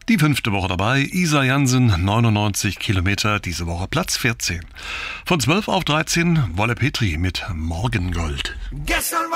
Die 5. Woche dabei, Isa Jansen, 99 Kilometer, diese Woche Platz 14. Von 12 auf 13, Wolle Petri mit Morgengold.